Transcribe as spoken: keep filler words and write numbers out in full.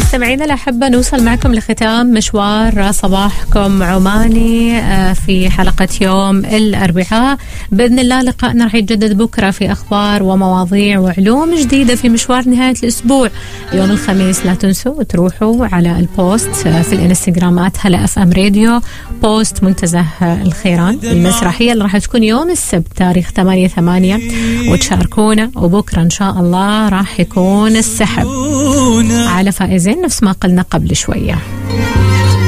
مستمعينا الأحبة، نوصل معكم لختام مشوار صباحكم عماني في حلقة يوم الأربعاء. بإذن الله لقائنا راح يتجدد بكرة في أخبار ومواضيع وعلوم جديدة في مشوار نهاية الأسبوع يوم الخميس. لا تنسوا تروحوا على البوست في الانستغرامات هلا اف ام راديو، بوست منتزه الخيران، المسرحية اللي راح تكون يوم السبت تاريخ ثمانية ثمانية، وتشاركونا. وبكرة إن شاء الله راح يكون السحب على فائزين نفس ما قلنا قبل شوية.